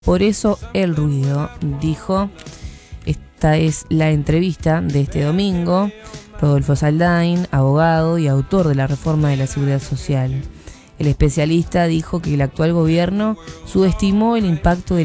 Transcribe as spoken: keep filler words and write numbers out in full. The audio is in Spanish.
Por eso el ruido, dijo. Esta es la entrevista de este domingo. Rodolfo Saldain, abogado y autor de la reforma de la Seguridad Social. El especialista dijo que el actual gobierno subestimó el impacto de